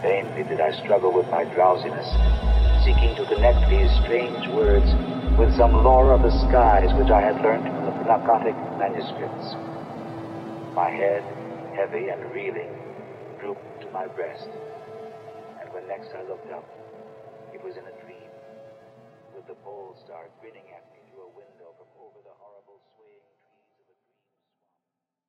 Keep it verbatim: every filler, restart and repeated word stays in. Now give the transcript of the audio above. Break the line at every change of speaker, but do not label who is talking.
Vainly did I struggle with my drowsiness, seeking to connect these strange words with some lore of the skies which I had learnt from the Pnakotic manuscripts. My head, heavy and reeling, drooped to my breast, and when next I looked up, it was in a dream, with the pole star grinning at me.